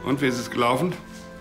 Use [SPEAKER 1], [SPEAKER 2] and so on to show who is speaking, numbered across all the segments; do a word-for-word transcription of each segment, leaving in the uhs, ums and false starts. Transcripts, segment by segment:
[SPEAKER 1] Und wie ist es gelaufen?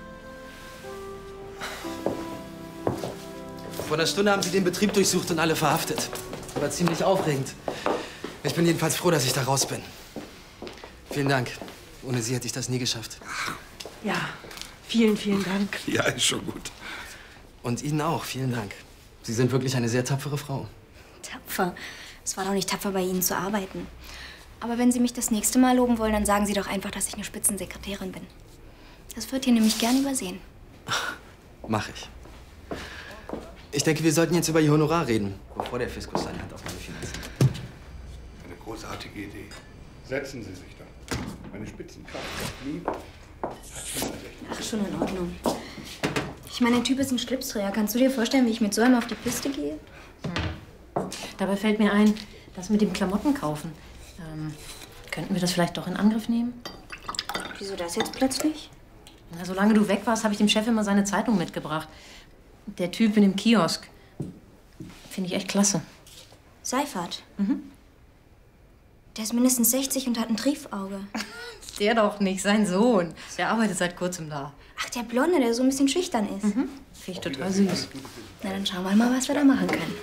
[SPEAKER 2] Vor einer Stunde haben sie den Betrieb durchsucht und alle verhaftet. War ziemlich aufregend. Ich bin jedenfalls froh, dass ich da raus bin. Vielen Dank. Ohne Sie hätte ich das nie geschafft.
[SPEAKER 3] Ja, vielen, vielen Dank.
[SPEAKER 1] Ja, ist schon gut.
[SPEAKER 2] Und Ihnen auch, vielen Dank. Sie sind wirklich eine sehr tapfere Frau.
[SPEAKER 4] Tapfer? Es war doch nicht tapfer, bei Ihnen zu arbeiten. Aber wenn Sie mich das nächste Mal loben wollen, dann sagen Sie doch einfach, dass ich eine Spitzensekretärin bin. Das wird hier nämlich gern übersehen.
[SPEAKER 2] Mach ich. Ich denke, wir sollten jetzt über Ihr Honorar reden, bevor der Fiskus seine Hand auf meine Finanzen legt.
[SPEAKER 1] Eine großartige Idee. Setzen Sie sich dann. Meine Spitzenkraft nie.
[SPEAKER 4] Ach, schon in Ordnung. Ich meine, der Typ ist ein Schlipsträger. Kannst du dir vorstellen, wie ich mit so einem auf die Piste gehe?
[SPEAKER 3] Hm. Dabei fällt mir ein, das mit dem Klamotten kaufen. Ähm, könnten wir das vielleicht doch in Angriff nehmen?
[SPEAKER 4] Wieso das jetzt plötzlich?
[SPEAKER 3] Na, solange du weg warst, habe ich dem Chef immer seine Zeitung mitgebracht. Der Typ in dem Kiosk. Finde ich echt klasse.
[SPEAKER 4] Seifert?
[SPEAKER 3] Mhm.
[SPEAKER 4] Der ist mindestens sechzig und hat ein Triefauge.
[SPEAKER 3] Der doch nicht, sein Sohn. Der arbeitet seit kurzem da.
[SPEAKER 4] Ach, der Blonde, der so ein bisschen schüchtern ist.
[SPEAKER 3] Mhm. Finde ich total süß.
[SPEAKER 4] Na, dann schauen wir mal, was wir da machen können.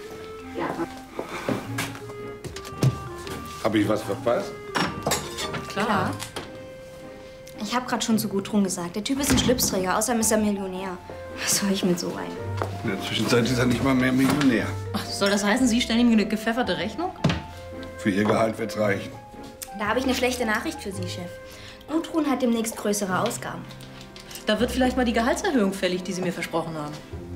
[SPEAKER 1] Habe ich was verpasst?
[SPEAKER 3] Klar.
[SPEAKER 4] Ich habe gerade schon zu Gudrun gesagt, der Typ ist ein Schlipsträger, außerdem ist er Millionär. Was soll ich mit so einem?
[SPEAKER 1] In der Zwischenzeit ist er nicht mal mehr Millionär.
[SPEAKER 3] Ach, soll das heißen, Sie stellen ihm eine gepfefferte Rechnung?
[SPEAKER 1] Für Ihr Gehalt wird's reichen.
[SPEAKER 4] Da habe ich eine schlechte Nachricht für Sie, Chef. Gudrun hat demnächst größere Ausgaben.
[SPEAKER 3] Da wird vielleicht mal die Gehaltserhöhung fällig, die Sie mir versprochen haben.